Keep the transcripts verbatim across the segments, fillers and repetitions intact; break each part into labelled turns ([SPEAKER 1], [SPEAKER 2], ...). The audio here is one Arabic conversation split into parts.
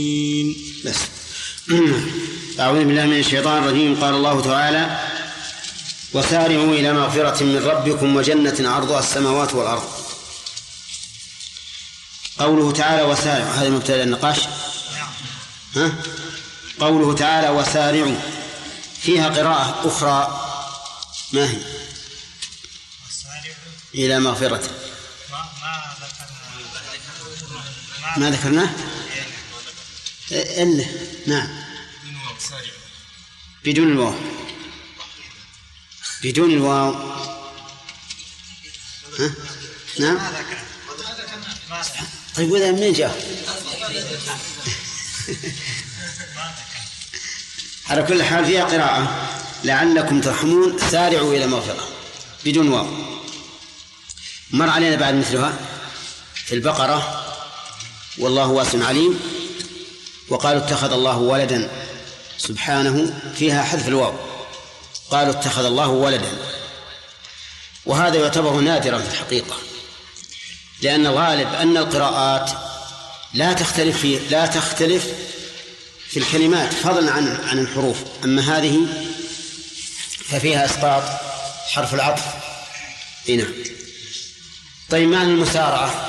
[SPEAKER 1] بس. أعوذ بالله من الشيطان الرجيم. قال الله تعالى: وسارعوا إلى مغفرة من ربكم وجنة عرضها السماوات والأرض. قوله تعالى وسارعوا، هذا مبتدأ النقاش. ها؟ قوله تعالى وسارعوا فيها قراءة أخرى، ما هي؟ إلى مغفرة. ما ذكرناه إلا نعم بدون الواو، بدون الواو. ها؟ نعم. طيب وذا منين جاء؟ على كل حال فيها قراءة لعلكم ترحمون سارعوا إلى مغفرة بدون واو. مر علينا بعد مثلها في البقرة والله واسع عليم، وقالوا اتخذ الله ولدا سبحانه، فيها حذف الواو، قالوا اتخذ الله ولدا. وهذا يعتبر نادرا في الحقيقة، لأن الغالب أن القراءات لا تختلف في لا تختلف في الكلمات فضلا عن عن الحروف، أما هذه ففيها إسقاط حرف العطف. هنا طيب معنى المسارعة؟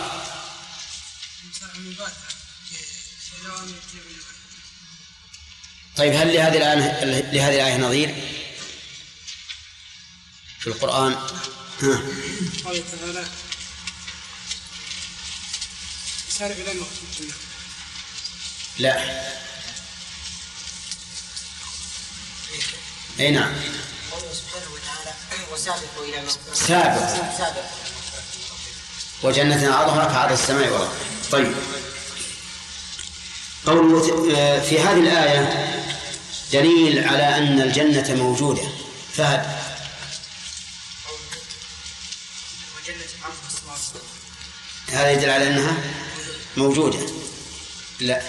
[SPEAKER 1] طيب هل لهذه الآية لهذه الآية نظير في القرآن؟ ها. قال تعالى: سارع إلى مغفرة. لا. أي نعم. قوله سبحانه وتعالى: وسابقوا إلى مغفرة. سابق. سابق. وجنة عرضها كعرض السماء والأرض. طيب قوله في هذه الآية دليل على أن الجنة موجودة. فهد. هذا يدل على أنها موجودة. لا.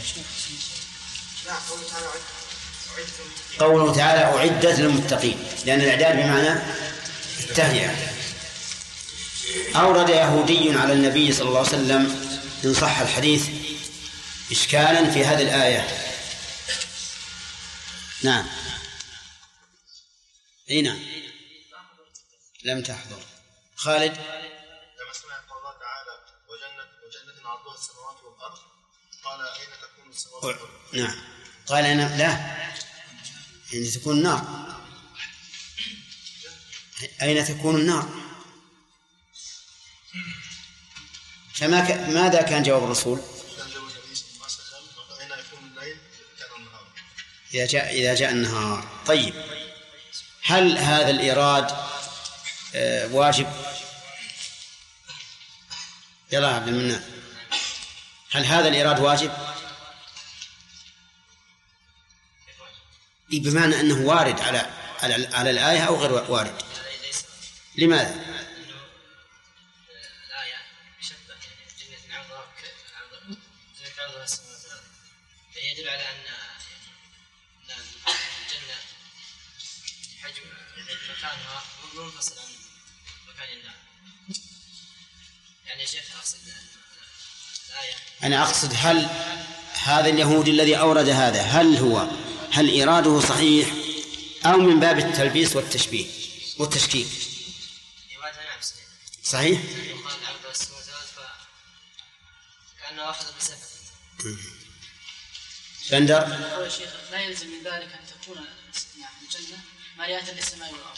[SPEAKER 1] قوله تعالى أعدت للمتقين، لأن الإعداد بمعنى التهيئة. أورد يهودي على النبي صلى الله عليه وسلم إن صح الحديث إشكالا في هذه الآية. نعم. أي نعم. لم تحضر. خالد.
[SPEAKER 2] لما سمع الله تعالى وجنة وجنة عرضها السماوات والأرض قال أين تكون السماوات والأرض؟
[SPEAKER 1] نعم. قال أنا لا، أين تكون النار؟ أين تكون النار؟ فما ك... ماذا كان جواب الرسول؟ إذا جاء إذا جاء النهار. طيب هل هذا الإيراد آه واجب؟ يلا عبد المنان، هل هذا الإيراد واجب؟ بمعنى أنه وارد على على, على الآية أو غير وارد؟ لماذا؟
[SPEAKER 3] يدل على أن الجنة حجم مكانها منفصل عن مكان النار. يعني يا شيخ أقصد الآية،
[SPEAKER 1] أنا أقصد هل هذا اليهودي الذي أورد هذا هل هو هل إراده صحيح أو من باب التلبيس والتشبيه والتشكيك؟
[SPEAKER 3] إراده نعم صحيح.
[SPEAKER 1] صحيح؟
[SPEAKER 3] يقال عرض السماوات فكأنه أخذ المسافة.
[SPEAKER 1] بندر.
[SPEAKER 4] قال الشيخ لا يلزم من ذلك أن تكون الجنة مالية للسماء والأرض.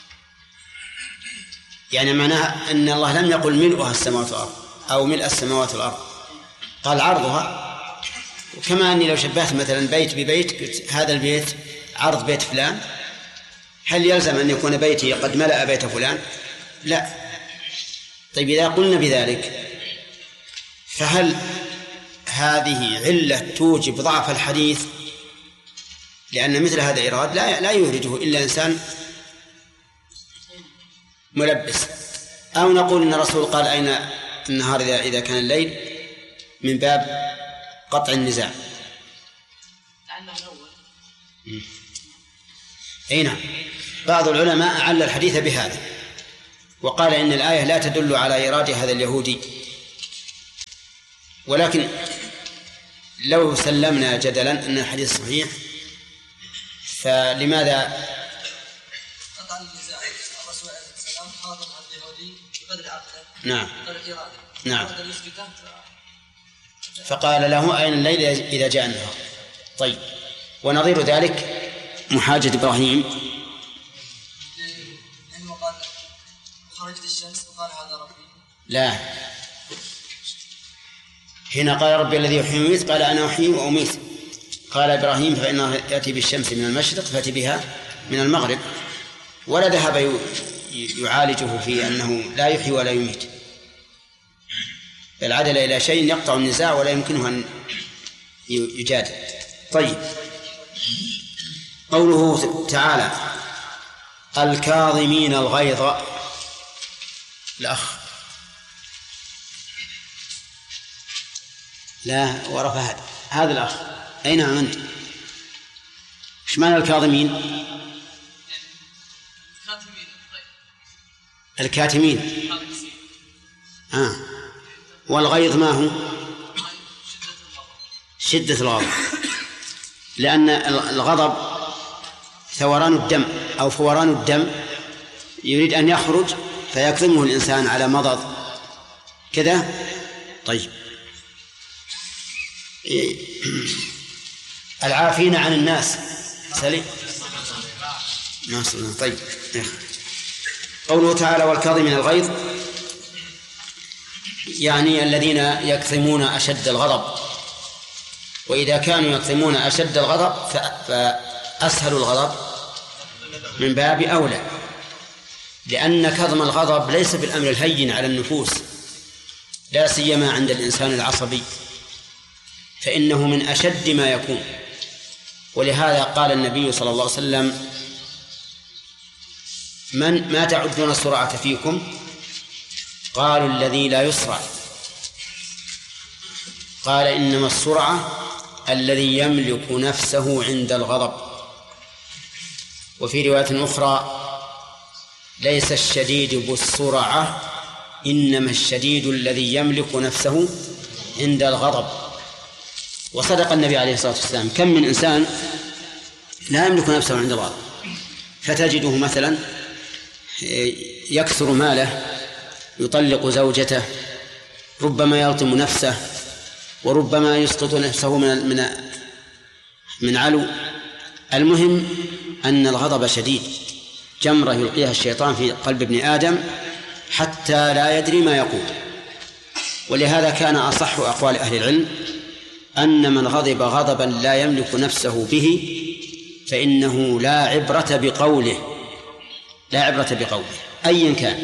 [SPEAKER 1] يعني معناها أن الله لم يقل ملؤها السماوات والأرض أو ملء السماوات والأرض، قال عرضها. وكما أني لو شبهت مثلا بيت ببيت قلت هذا البيت عرض بيت فلان، هل يلزم أن يكون بيتي قد ملأ بيت فلان؟ لا. طيب إذا قلنا بذلك فهل هذه علة توجب ضعف الحديث؟ لأن مثل هذا إيراد لا لا يورده إلا إنسان ملبس. أو نقول إن الرسول قال أين النهار إذا إذا كان الليل من باب قطع النزاع.
[SPEAKER 4] لأنه الأول.
[SPEAKER 1] أي نعم. بعض العلماء أعل الحديث بهذا وقال إن الآية لا تدل على إيراد هذا اليهودي، ولكن لو سلمنا جدلا أن الحديث صحيح فلماذا
[SPEAKER 3] قطع النزاع الرسول عليه السلام خاطب اليهودي بقدر عقله
[SPEAKER 1] نعم
[SPEAKER 3] بقدر إراده
[SPEAKER 1] نعم
[SPEAKER 3] أراد أن يثبته
[SPEAKER 1] فقال له أين الليل إذا جاء النهار. طيب، ونظير ذلك محاجة إبراهيم
[SPEAKER 3] لأنه قال خرجت الشمس وقال هذا ربي.
[SPEAKER 1] لا، هنا قال ربي الذي يحيي ويميت، قال أنا أحيي وأميت. قال إبراهيم فإنه يأتي بالشمس من المشرق فأتي بها من المغرب، ولا ذهب يعالجه في أنه لا يحيي ولا يميت، بل عدل إلى شيء يقطع النزاع ولا يمكنه أن يجادل. طيب، قوله تعالى الكاظمين الغيظ، الأخ لا وراء فهد، هذا الأخ أين أنت؟ إيش معنى الكاظمين؟ الكاتمين. آه. والغيظ ما هو؟ شدة الغضب، لأن الغضب ثوران الدم أو فوران الدم، يريد أن يخرج فيكظمه الإنسان على مضض كذا. طيب، العافين عن الناس سليم. طيب، قوله تعالى والكاظمين الغيظ يعني الذين يكظمون أشد الغضب، وإذا كانوا يكظمون أشد الغضب فأسهل الغضب من باب أولى، لأن كظم الغضب ليس بالأمر الهين على النفوس، لا سيما عند الإنسان العصبي، فإنه من أشد ما يكون. ولهذا قال النبي صلى الله عليه وسلم من ما تعدون السرعة فيكم؟ قالوا الذي لا يسرع. قال إنما السرعة الذي يملك نفسه عند الغضب. وفي رواية أخرى ليس الشديد بالسرعة إنما الشديد الذي يملك نفسه عند الغضب. وصدق النبي عليه الصلاة والسلام، كم من إنسان لا يملك نفسه عند الغضب، فتجده مثلا يكثر ماله، يطلق زوجته، ربما يلطم نفسه، وربما يسقط نفسه من من من علو. المهم أن الغضب شديد، جمرة يلقيها الشيطان في قلب ابن آدم حتى لا يدري ما يقول. ولهذا كان أصح أقوال أهل العلم أن من غضب غضبا لا يملك نفسه به فإنه لا عبرة بقوله، لا عبرة بقوله أيا كان.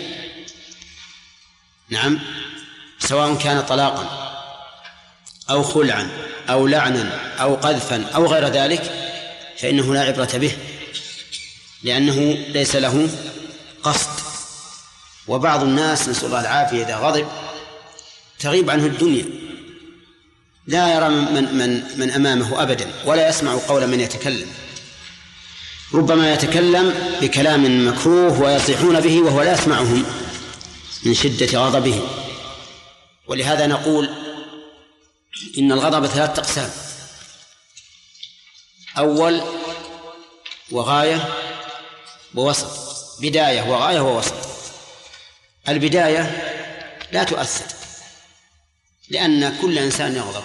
[SPEAKER 1] نعم، سواء كان طلاقا أو خلعا أو لعنا أو قذفا أو غير ذلك فإنه لا عبرة به، لأنه ليس له قصد. وبعض الناس نسأل الله العافية إذا غضب تغيب عنه الدنيا، لا يرى من, من, من أمامه أبدا، ولا يسمع قول من يتكلم، ربما يتكلم بكلام مكروه ويصيحون به وهو لا يسمعهم من شدة غضبه. ولهذا نقول إن الغضب ثلاثة أقسام: أول وغاية ووسط، بداية وغاية ووسط. البداية لا تؤثر لأن كل إنسان يغضب،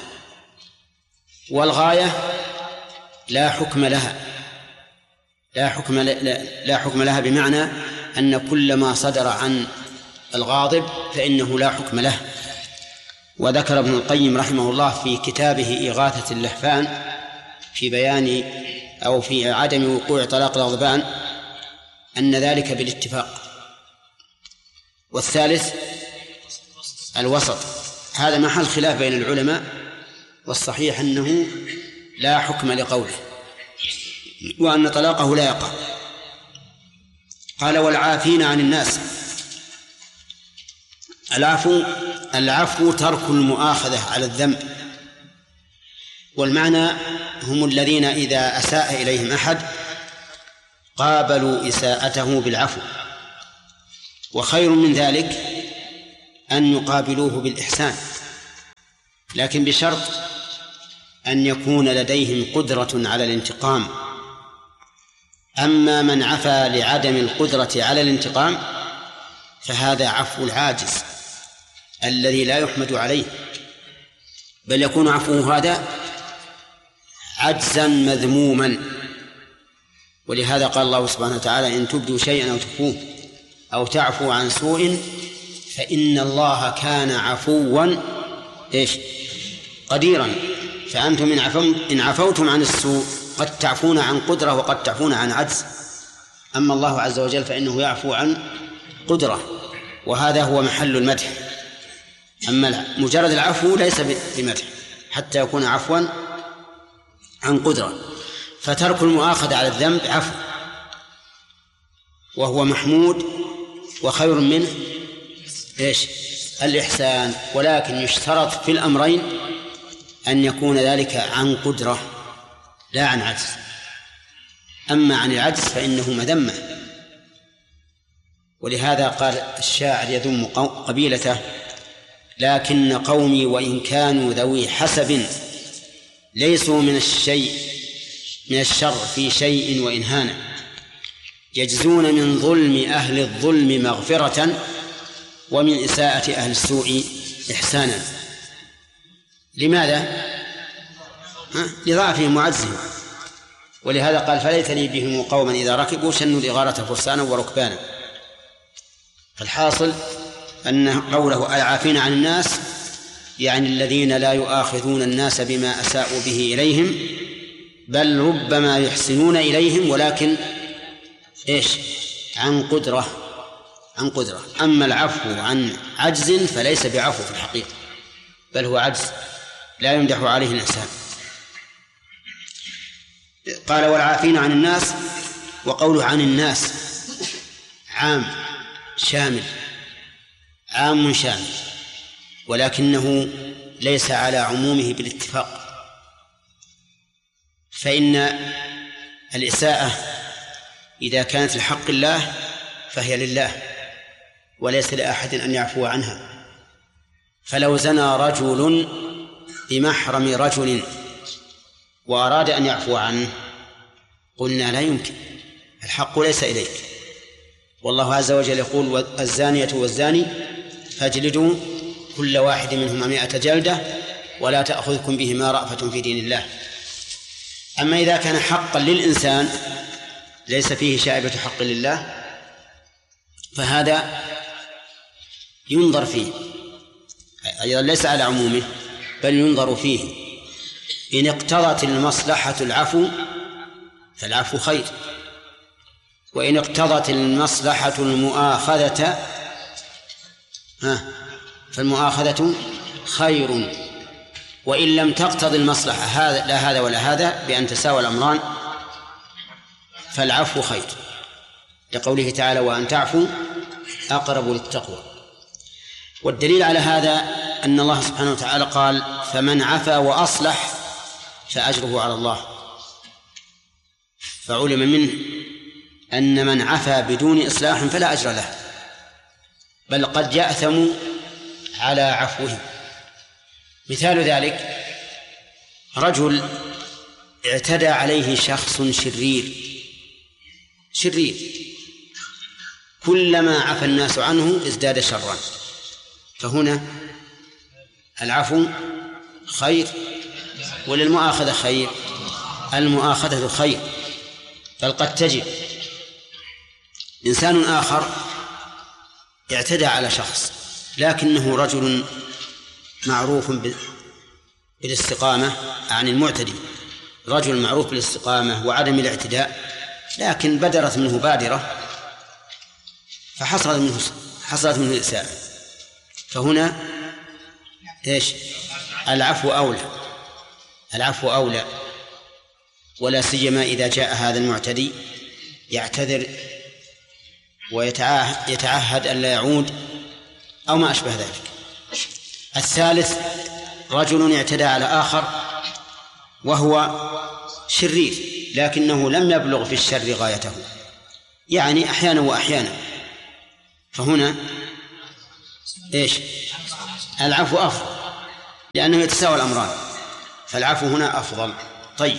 [SPEAKER 1] والغاية لا حكم لها، لا حكم لا, لا حكم لها بمعنى أن كل ما صدر عن الغاضب فإنه لا حكم له. وذكر ابن القيم رحمه الله في كتابه إغاثة اللهفان في بيان أو في عدم وقوع طلاق الغضبان أن ذلك بالاتفاق. والثالث الوسط، هذا محل خلاف بين العلماء، والصحيح أنه لا حكم لقوله وأن طلاقه لا يقع. قال والعافين عن الناس. العفو العفو ترك المؤاخذة على الذنب، والمعنى هم الذين إذا أساء إليهم أحد قابلوا إساءته بالعفو، وخير من ذلك أن يقابلوه بالإحسان، لكن بشرط أن يكون لديهم قدرة على الانتقام. أما من عفا لعدم القدرة على الانتقام فهذا عفو العاجز الذي لا يحمد عليه، بل يكون عفوه هذا عجزا مذموما. ولهذا قال الله سبحانه وتعالى: إن تبدوا شيئا أو تخفوه أو تعفو عن سوء فإن الله كان عفوا إيش قديرا. فأنتم إن عفوتم عن السوء قد تعفون عن قدرة وقد تعفون عن عجز، أما الله عز وجل فإنه يعفو عن قدرة، وهذا هو محل المدح. أما مجرد العفو ليس بمدح حتى يكون عفوا عن قدرة. فترك المؤاخذة على الذنب عفو، وهو محمود وخير منه إيش الإحسان، ولكن يشترط في الأمرين أن يكون ذلك عن قدرة لا عن عجز. أما عن العجز فإنه مذمة. ولهذا قال الشاعر يذم قبيلته: لكن قومي وإن كانوا ذوي حسب ليسوا من الشيء من الشر في شيء وإن هانا، يجزون من ظلم أهل الظلم مغفرة ومن إساءة أهل السوء إحسانا. لماذا؟ ها؟ لضعفهم وعجزهم. ولهذا قال: فليت لي بهم قوما إذا ركبوا شنوا الإغارة فرسانا وركبانا. فالحاصل أن قوله العافين عن الناس يعني الذين لا يؤاخذون الناس بما أساءوا به إليهم، بل ربما يحسنون إليهم ولكن إيش عن قدرة عن قدرة. أما العفو عن عجز فليس بعفو في الحقيقة، بل هو عجز لا يمدح عليه الإنسان. قال: والعافين عن الناس، وقوله عن الناس عام شامل عام شامل، ولكنه ليس على عمومه بالاتفاق. فإن الإساءة إذا كانت لحق الله فهي لله وليس لأحد أن يعفو عنها. فلو زنى رجل بمحرم رجل وأراد أن يعفو عنه قلنا لا يمكن، الحق ليس إليك. والله عز وجل يقول: الزانية والزاني فاجلدوا كل واحد منهما مائة جلدة ولا تأخذكم بهما رأفة في دين الله. أما إذا كان حقا للإنسان ليس فيه شائبة حق لله فهذا ينظر فيه، أيضا ليس على عمومه بل ينظر فيه. إن اقتضت المصلحة العفو فالعفو خير، وإن اقتضت المصلحة المؤاخذة ها فالمؤاخذة خير، وإن لم تقتضي المصلحة هذا لا هذا ولا هذا بأن تساوى الأمران فالعفو خير، لقوله تعالى: وأن تعفوا أقرب للتقوى. والدليل على هذا أن الله سبحانه وتعالى قال: فمن عفا وأصلح فأجره على الله. فعلم منه أن من عفا بدون إصلاح فلا أجر له، بل قد يأثم على عفوه. مثال ذلك: رجل اعتدى عليه شخص شرير شرير كلما عفى الناس عنه ازداد شرا، فهنا العفو خير وللمؤاخذة خير؟ المؤاخذة خير، بل قد تجب. إنسان آخر اعتدى على شخص لكنه رجل معروف بالاستقامة عن المعتدي، رجل معروف بالاستقامة وعدم الاعتداء، لكن بدرت منه بادرة فحصلت منه حصلت منه الإساءة، فهنا إيش؟ العفو أولى العفو أولى ولا سيما إذا جاء هذا المعتدي يعتذر ويتعهد أن لا يعود أو ما أشبه ذلك. الثالث: رجل اعتدى على آخر وهو شرير لكنه لم يبلغ في الشر غايته، يعني أحيانا وأحيانا، فهنا إيش؟ العفو أفضل لأنه يتساوى الأمران، فالعفو هنا أفضل. طيب،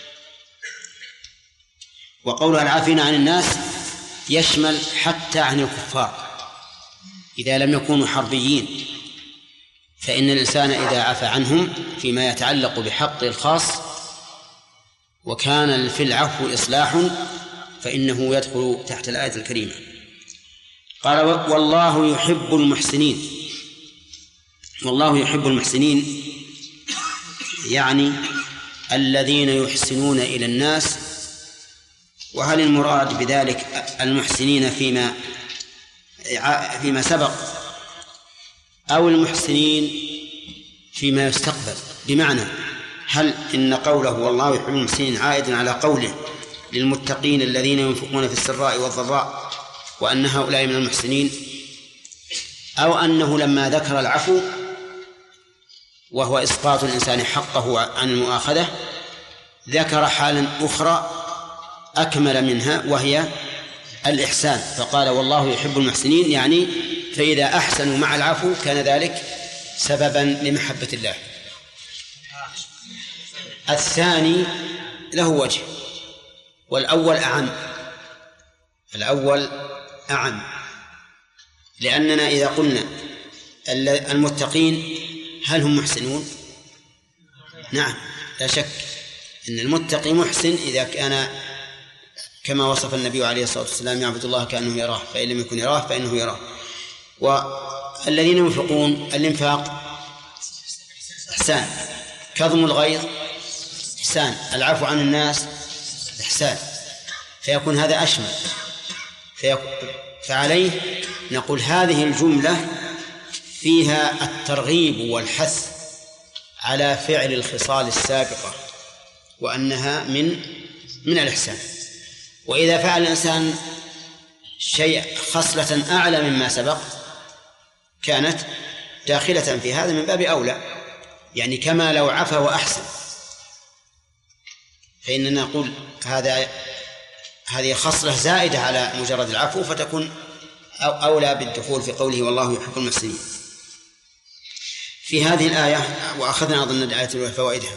[SPEAKER 1] وقولها العافين عن الناس يشمل حتى عن الكفار إذا لم يكونوا حربيين، فإن الإنسان إذا عفى عنهم فيما يتعلق بحق الخاص وكان في العفو إصلاح فإنه يدخل تحت الآية الكريمة. قال والله يحب المحسنين. والله يحب المحسنين يعني الذين يحسنون إلى الناس. وهل المراد بذلك المحسنين فيما فيما سبق أو المحسنين فيما يستقبل؟ بمعنى هل إن قوله والله يحب المحسنين عائد على قوله للمتقين الذين ينفقون في السراء والضراء وأن هؤلاء من المحسنين، أو أنه لما ذكر العفو وهو إسقاط الإنسان حقه عن المؤاخذة ذكر حالا أخرى أكمل منها وهي الإحسان، فقال والله يحب المحسنين، يعني فإذا أحسنوا مع العفو كان ذلك سببا لمحبة الله. الثاني له وجه، والأول أعم. الأول أعم لأننا إذا قلنا المتقين هل هم محسنون؟ نعم لا شك أن المتقي محسن إذا كان كما وصف النبي عليه الصلاة والسلام يعبد الله كأنه يراه، فإن لم يكن يراه فإنه يراه. والذين ينفقون الإنفاق إحسان، كظم الغيظ إحسان، العفو عن الناس إحسان، فيكون هذا أشمل. فعليه نقول هذه الجملة فيها الترغيب والحث على فعل الخصال السابقة وأنها من من الإحسان. وإذا فعل الإنسان شيء خصلة أعلى مما سبق كانت داخلة في هذا من باب أولى، يعني كما لو عفا وأحسن، فإننا نقول هذا هذه خصلة زائدة على مجرد العفو فتكون أولى بالدخول في قوله والله يحب المحسنين. في هذه الآية وأخذنا أظن الآية فوائدها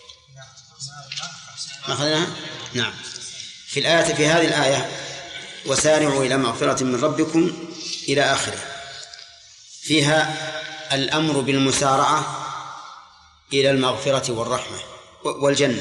[SPEAKER 1] ما أخذناها؟ نعم. في الآية في هذه الآية وسارعوا إلى مغفرة من ربكم إلى آخره، فيها الأمر بالمسارعة إلى المغفرة والرحمة والجنة.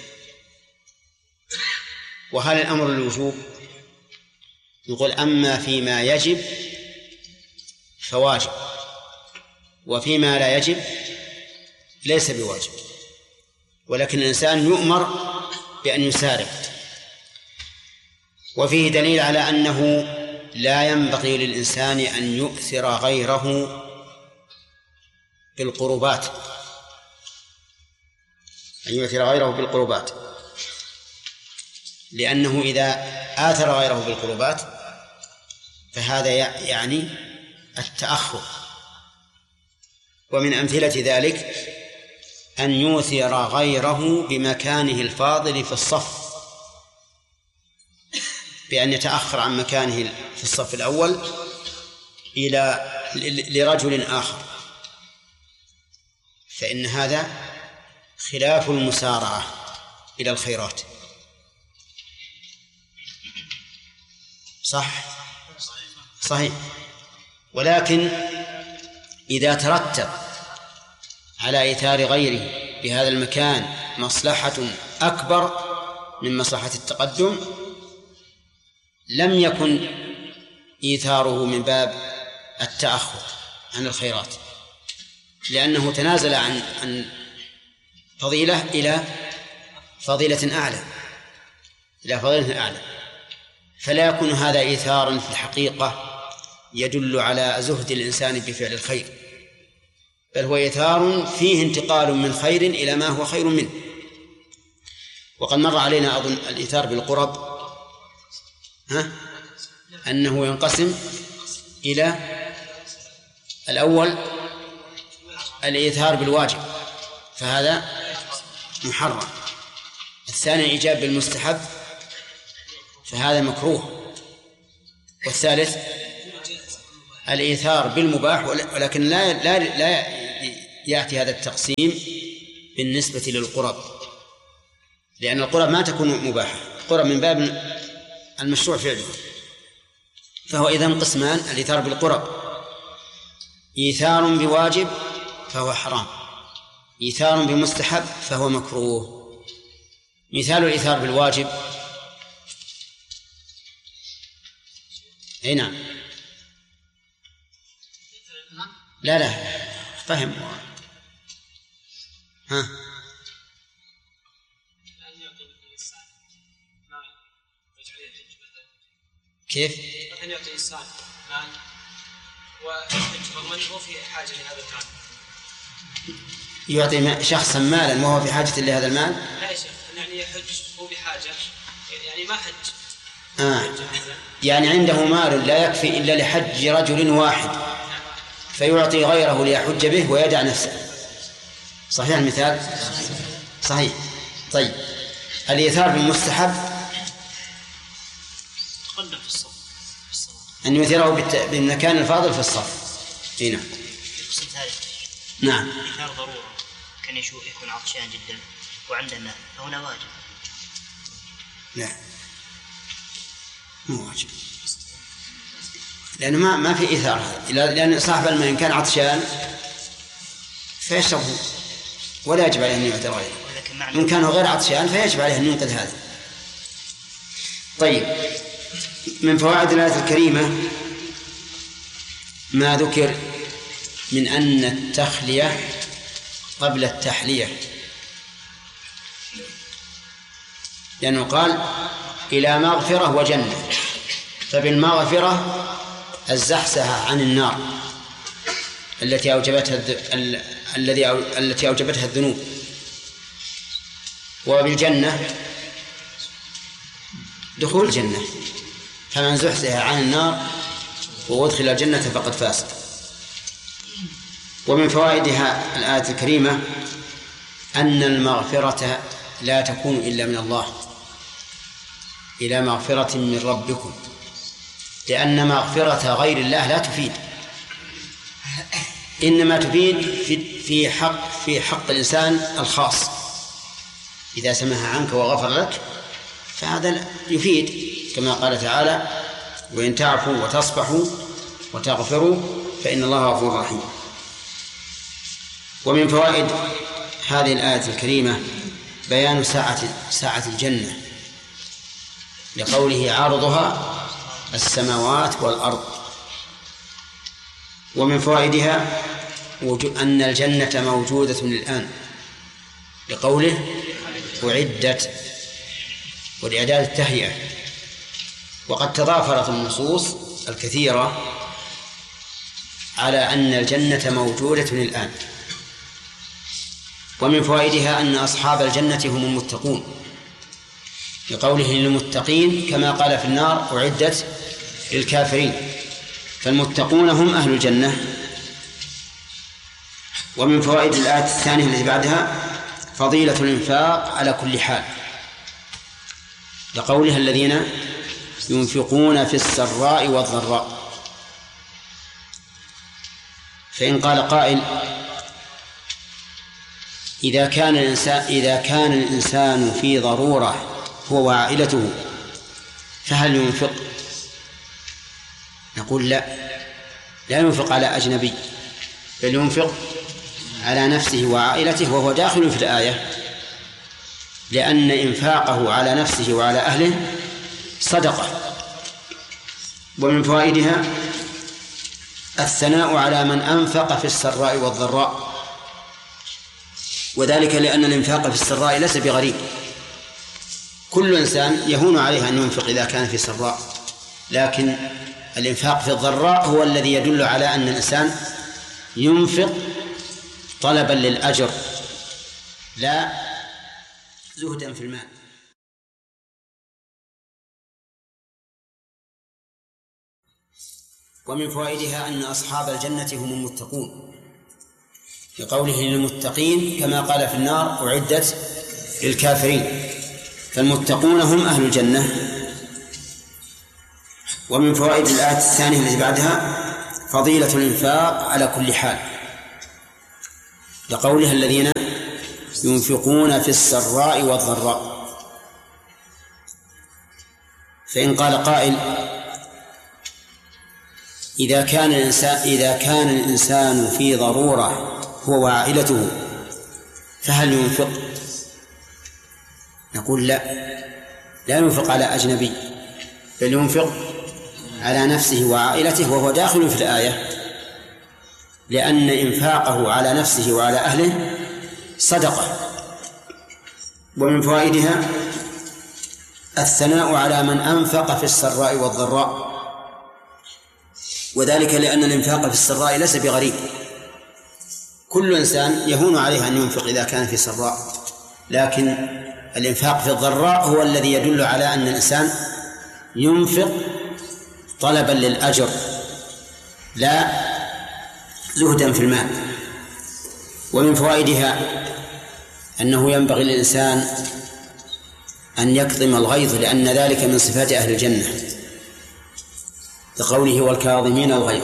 [SPEAKER 1] وهل الأمر الوجوب؟ نقول أما فيما يجب فواجب، وفيما لا يجب ليس بواجب، ولكن الإنسان يؤمر بأن يسارع. وفيه دليل على أنه لا ينبغي للإنسان أن يؤثر غيره بالقربات، أن يؤثر غيره بالقربات، لأنه إذا آثر غيره بالقربات فهذا يعني التأخر. ومن أمثلة ذلك أن يؤثر غيره بمكانه الفاضل في الصف، بأن يتأخر عن مكانه في الصف الأول إلى لرجل آخر، فإن هذا خلاف المسارعة إلى الخيرات. صح صحيح. ولكن إذا ترتب على إيثار غيره بهذا المكان مصلحة أكبر من مصلحة التقدم لم يكن إيثاره من باب التأخر عن الخيرات، لأنه تنازل عن عن فضيلة إلى فضيلة أعلى إلى فضيلة أعلى فلا يكون هذا إيثارا في الحقيقة يدل على زهد الإنسان بفعل الخير، بل هو إيثار فيه انتقال من خير إلى ما هو خير منه. وقد مر علينا أظن الإيثار بالقرب ها؟ أنه ينقسم إلى الأول الإيثار بالواجب فهذا محرم، الثاني الإيجاب بالمستحب فهذا مكروه، والثالث الإيثار بالمباح، ولكن لا لا لا يأتي هذا التقسيم بالنسبة للقرب، لأن القرب ما تكون مباحة، القرب من باب المشروع فعله، فهو إذن قسمان: الإيثار بالقرب، إيثار بواجب فهو حرام، إيثار بمستحب فهو مكروه. مثال الإيثار بالواجب: أي نعم، لا لا فهم. ها كيف؟
[SPEAKER 5] أن يعطي إنسان مال ويحج رغم أنه في حاجة لهذا المال.
[SPEAKER 1] يعطي شخصا مالا وهو في حاجة لهذا المال؟
[SPEAKER 5] لا يا شيخ، يعني يحج هو بحاجة، يعني ما حج.
[SPEAKER 1] آه. يعني عنده مال لا يكفي إلا لحج رجل واحد فيعطي غيره ليحج به ويدع نفسه. صحيح المثال؟ صحيح. طيب الإيثار بالمستحب
[SPEAKER 5] تقدم في الصف في الصلاة
[SPEAKER 1] أن يثيره بالمكان الفاضل في الصف. هنا
[SPEAKER 6] القسم الثالث
[SPEAKER 1] نعم
[SPEAKER 6] إيثار ضرورة، كان يكون عطشان جدا وعنده ماء فهنا واجب.
[SPEAKER 1] لا مو واجب، لأنه ما ما في إيثار، لأن صاحب الماء إن كان عطشان فيشربه ولا يجب عليه أن يعطي غيره، إن كان غير عطشان فيجب عليه أن ينقذ هذا. طيب من فوائد الآية الكريمة ما ذكر من أن التخلية قبل التحلية، لأنه قال إلى مغفرة وجنة، فبالمغفرة الزحزحة عن النار التي أوجبتها الذي التي أوجبتها الذنوب، وبالجنة دخول الجنة، فمن زحزح عن النار وأدخل الجنة فقد فاز. ومن فوائدها الآية الكريمة أن المغفرة لا تكون إلا من الله، إلى مغفرة من ربكم، لأن مغفرة غير الله لا تفيد، إنما تفيد في حق في حق الإنسان الخاص، إذا سمح عنك وغفر لك فهذا يفيد، كما قال تعالى: وإن تعفوا وتصفحوا وتغفروا فإن الله غفور رحيم. ومن فوائد هذه الآية الكريمة بيان ساعة ساعة الجنة، لقوله: عرضها السماوات والأرض. ومن فوائدها أن الجنة موجودة الآن، لقوله: أعدت، والإعداد التهيئة. وقد تضافرت النصوص الكثيرة على أن الجنة موجودة الآن. ومن فوائدها أن أصحاب الجنة هم المتقون، لقوله: للمتقين، كما قال في النار: أعدت للكافرين، فالمتقون هم أهل الجنة. ومن فوائد الآية الثانية التي بعدها فضيلة الإنفاق على كل حال، لقولها: الذين ينفقون في السراء والضراء. فإن قال قائل: إذا كان الإنسان إذا كان الإنسان في ضرورة هو وعائلته فهل ينفق؟ نقول: لا، لا ينفق على أجنبي، بل ينفق على نفسه وعائلته، وهو داخل في الآية، لأن إنفاقه على نفسه وعلى أهله صدقة. ومن فوائدها الثناء على من أنفق في السراء والضراء، وذلك لأن الإنفاق في السراء ليس بغريب، كل إنسان يهون عليه أن ينفق إذا كان في سراء، لكن الإنفاق في الضراء هو الذي يدل على أن الإنسان ينفق طلبا للأجر لا زهدا في المال. ومن فوائدها أن أصحاب الجنة هم المتقون، لقوله: للمتقين، كما قال في النار: أعدت للكافرين، فالمتقون هم أهل الجنة. ومن فوائد الآية الثانية التي بعدها فضيلة الإنفاق على كل حال، لقولها: الذين ينفقون في السراء والضراء. فإن قال قائل إذا كان الإنسان إذا كان الإنسان في ضرورة هو وعائلته فهل ينفق؟ نقول لا، لا ينفق على أجنبي، بل ينفق على نفسه وعائلته، وهو داخل في الآية، لأن إنفاقه على نفسه وعلى أهله صدقة. ومن فوائدها الثناء على من أنفق في السراء والضراء، وذلك لأن الإنفاق في السراء ليس بغريب، كل إنسان يهون عليه أن ينفق إذا كان في سراء، لكن الإنفاق في الضراء هو الذي يدل على أن الإنسان ينفق طلبا للأجر لا زهدا في المال. ومن فوائدها أنه ينبغي للإنسان أن يكظم الغيظ، لأن ذلك من صفات أهل الجنة، لقوله والكاظمين الغيظ.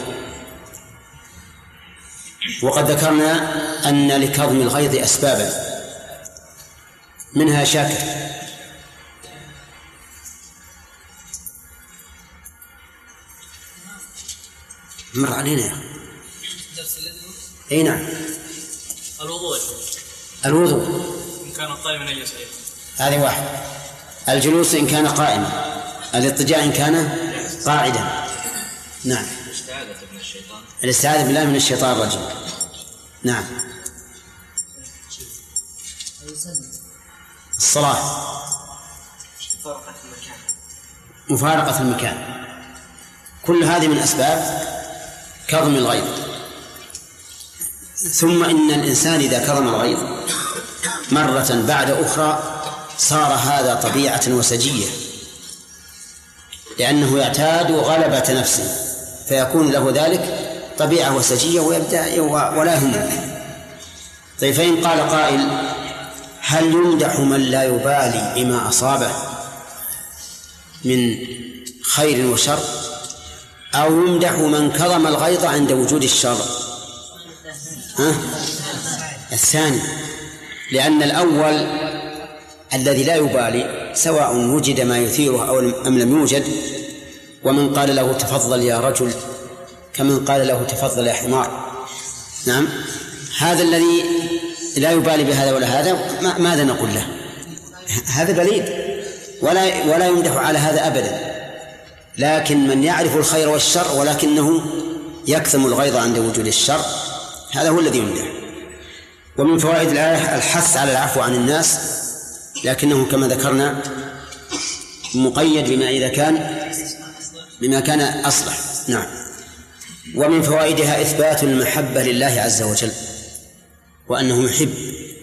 [SPEAKER 1] وقد ذكرنا أن لكظم الغيظ أسبابا، منها شاكر، مر علينا يا أي نعم.
[SPEAKER 5] الوضوء
[SPEAKER 1] الوضوء
[SPEAKER 5] إن كان قائما أن يسعى،
[SPEAKER 1] هذه واحد. الجلوس إن كان قائما، الاضطجاع إن كان قاعدا. نعم.
[SPEAKER 7] الاستعاذة من الشيطان،
[SPEAKER 1] الاستعاذة بالله من الشيطان الرجيم. نعم. الصلاة، مفارقة المكان، كل هذه من أسباب كظم الغيظ. ثم إن الإنسان إذا كظم الغيظ مرة بعد أخرى صار هذا طبيعة وسجية، لأنه يعتاد غلبة نفسه، فيكون له ذلك طبيعة وسجية ويبدأ ولا هم. طيب فإن قال قائل هل يمدح من لا يبالي بما أصابه من خير وشر، أو يمدح من كظم الغيظ عند وجود الشر؟ ها؟ الثاني، لأن الأول الذي لا يبالي سواء وجد ما يثيره أو أم لم يوجد، ومن قال له تفضل يا رجل كمن قال له تفضل يا حمار. نعم. هذا الذي لا يبالي بهذا ولا هذا ماذا نقول له؟ هذا بليد ولا ولا يمدح على هذا أبدا. لكن من يعرف الخير والشر ولكنه يكظم الغيظ عند وجود الشر، هذا هو الذي يمدح. ومن فوائد الآية الحث على العفو عن الناس، لكنه كما ذكرنا مقيد بما إذا كان بما كان أصلح. نعم. ومن فوائدها إثبات المحبة لله عز وجل، وأنه يحب.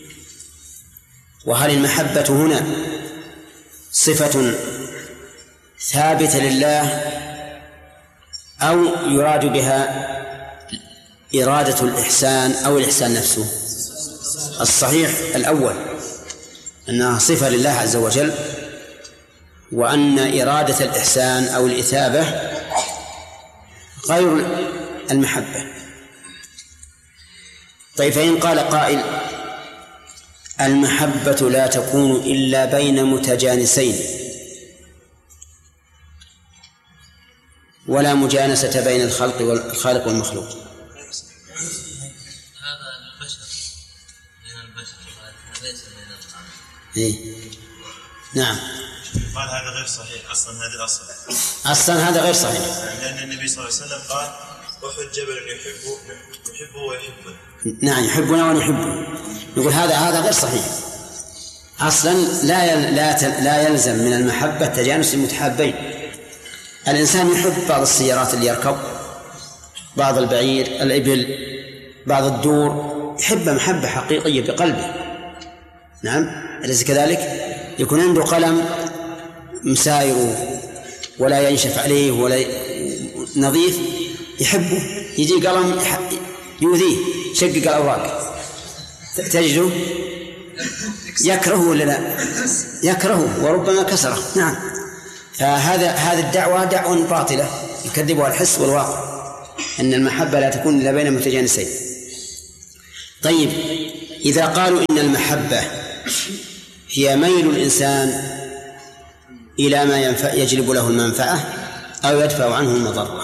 [SPEAKER 1] وهل المحبة هنا صفة ثابتة لله أو يراد بها إرادة الإحسان أو الإحسان نفسه؟ الصحيح الأول، أنها صفة لله عز وجل، وأن إرادة الإحسان أو الإثابة غير المحبة. طيب فإن قال قائل المحبة لا تكون إلا بين متجانسين ولا مجانسة بين الخلق والخالق والمخلوق،
[SPEAKER 7] هذا البشر بين البشر ليس بين الخالق.
[SPEAKER 1] إيه؟ نعم.
[SPEAKER 2] قال هذا غير صحيح أصلا، هذا الأصل
[SPEAKER 1] أصلا هذا غير صحيح،
[SPEAKER 2] لأن النبي صلى الله عليه وسلم قال أحد جبل يحبه يحبه ويحبه.
[SPEAKER 1] نعم، يحبنا ونحبه. يقول هذا هذا غير صحيح أصلا. لا لا لا يلزم من المحبة تجانس المتحابين. الإنسان يحب بعض السيارات اللي يركب، بعض البعير، الإبل، بعض الدور، يحب محبة حقيقية بقلبه. نعم، أليس كذلك؟ يكون عنده قلم مساير ولا ينشف عليه ولا نظيف، يحبه، يجي قلم يؤذيه، شقق الأوراق، تجده يكرهه ولا لا؟ يكرهه وربما كسره. نعم. فهذا هذه الدعوة دعوة باطلة يكذبها الحس والواقع، أن المحبة لا تكون إلا بين متجانسين. طيب إذا قالوا إن المحبة هي ميل الإنسان إلى ما ينفع يجلب له المنفعة أو يدفع عنه المضرة،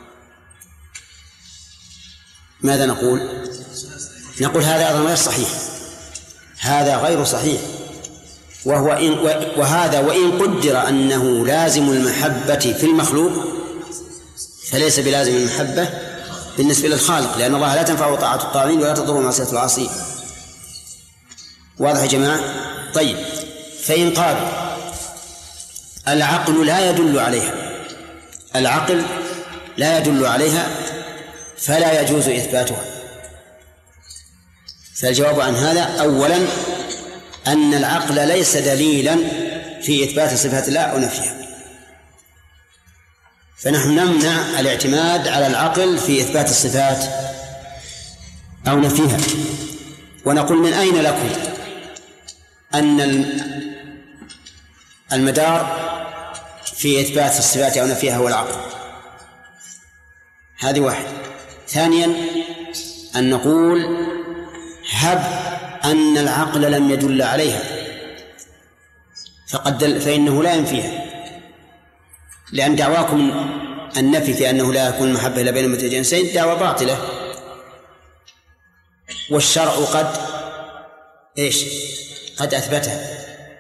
[SPEAKER 1] ماذا نقول؟ نقول هذا أيضا غير صحيح، هذا غير صحيح، وهو إن وهذا وإن قدر أنه لازم المحبة في المخلوق فليس بلازم المحبة بالنسبة للخالق، لأن الله لا تنفع طاعة الطاغين ولا تضر معصية العاصين. واضح يا جماعة؟ طيب، فإن قالوا العقل لا يدل عليها العقل لا يدل عليها فلا يجوز إثباتها، فالجواب عن هذا أولا أن العقل ليس دليلا في إثبات صفات الله أو نفيها، فنحن نمنع الاعتماد على العقل في إثبات الصفات أو نفيها، ونقول من أين لكم أن المدار في إثبات الصفات أو نفيها هو العقل؟ هذه واحد. ثانيا أن نقول هب أن العقل لم يدل عليها فقد دل فإنه لا ينفيها، لأن دعواكم النفي في أنه لا يكون محبة إلا بين المتجانسين دعوة باطلة، والشرع قد إيش قد أثبتها،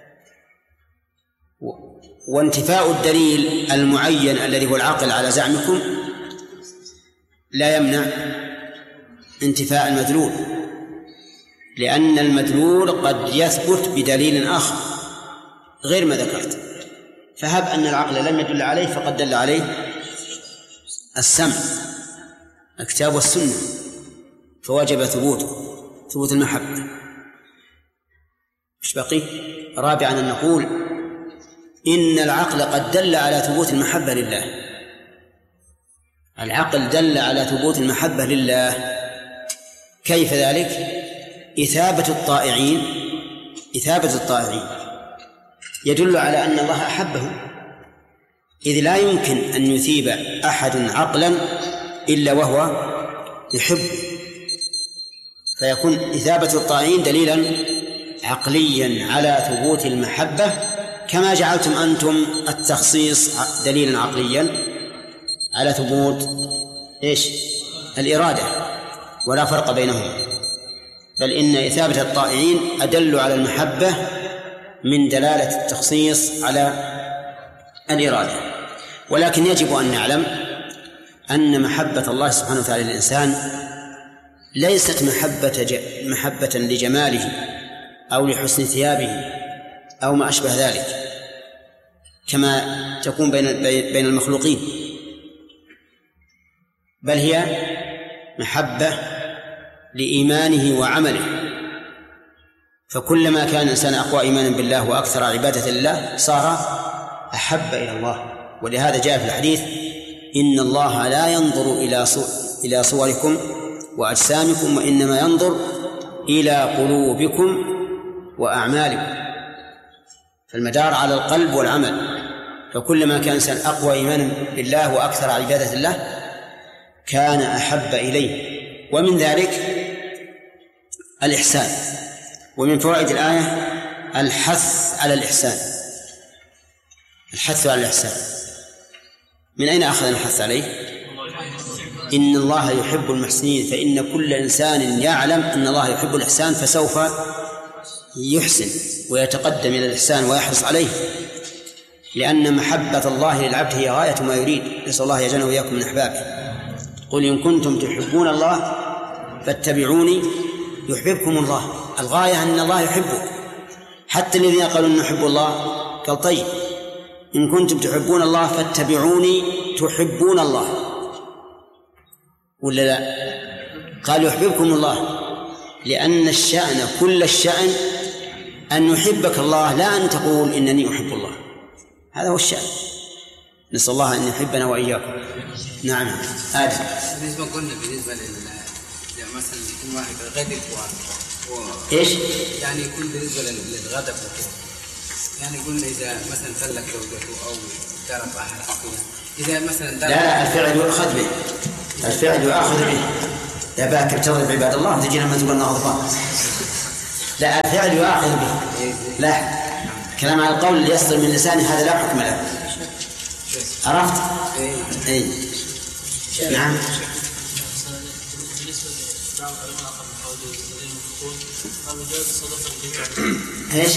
[SPEAKER 1] وانتفاء الدليل المعين الذي هو العقل على زعمكم لا يمنع انتفاء المدلول، لأن المدلول قد يثبت بدليل آخر غير ما ذكرت. فهب أن العقل لم يدل عليه فقد دل عليه السمع الكتاب والسنة، فوجب ثبوته ثبوت المحبة. مش بقي؟ رابعا أن نقول إن العقل قد دل على ثبوت المحبة لله، العقل دل على ثبوت المحبة لله. كيف ذلك؟ إثابة الطائعين إثابة الطائعين يدل على أن الله أحبه، إذ لا يمكن أن يثيب أحد عقلا إلا وهو يحب، فيكون إثابة الطائعين دليلا عقليا على ثبوت المحبة، كما جعلتم أنتم التخصيص دليلا عقليا على ثبوت إيش؟ الإرادة، ولا فرق بينهما، بل إن إثابة الطائعين أدل على المحبة من دلالة التخصيص على الإرادة. ولكن يجب أن نعلم أن محبة الله سبحانه وتعالى للإنسان ليست محبة محبة لجماله أو لحسن ثيابه أو ما أشبه ذلك كما تكون بين بين المخلوقين، بل هي محبة لإيمانه وعمله، فكلما كان الإنسان أقوى إيمانا بالله وأكثر عبادة لله صار أحب إلى الله. ولهذا جاء في الحديث إن الله لا ينظر إلى إلى صوركم وأجسامكم وإنما ينظر إلى قلوبكم وأعمالكم، فالمدار على القلب والعمل، فكلما كان الإنسان أقوى إيمانا بالله وأكثر عبادة الله كان أحب إليه. ومن ذلك الإحسان، ومن فوائد الآية الحث على الإحسان الحث على الإحسان. من أين أخذ الحث عليه؟ إن الله يحب المحسنين، فإن كل إنسان يعلم أن الله يحب الإحسان فسوف يحسن ويتقدم إلى الإحسان ويحرص عليه، لأن محبة الله للعبد هي غاية ما يريد. نسأل الله يجعلنا وإياكم من أحبابه. قل إن كنتم تحبون الله فاتبعوني يحببكم الله. الغاية أن الله يحبك. حتى الذين قالوا إن نحب الله قال طيب إن كنتم تحبون الله فاتبعوني تحبون الله، ولا لا؟ قال يحببكم الله، لأن الشأن كل الشأن أن يحبك الله، لا أن تقول إنني أحب الله. هذا هو الشأن. نسأل الله أن يحبنا وإياكم. نعم. آدم.
[SPEAKER 8] بالنسبة قلنا بالنسبة لل مثلا يكون واحد غدر و
[SPEAKER 1] إيش؟
[SPEAKER 8] يعني يكون بالنسبة للغدر وكذا، يعني قلنا إذا مثلا فلك زوجته أو ضرب أحد كذا، إذا مثلا
[SPEAKER 1] لا لا الفعل يؤخذ به، الفعل يؤخذ به. يا باكر تضرب عباد الله تجينا ما تقول الله غضبان. لا الفعل يؤاخذ به. لا كلام على القول اللي يصدر من لسانه هذا لا حكم له. عرفت؟ اي نعم.
[SPEAKER 5] بالنسبه لبعض العلماء قالوا الذين يقولون قالوا جاز صدقه الجميع
[SPEAKER 1] ايش؟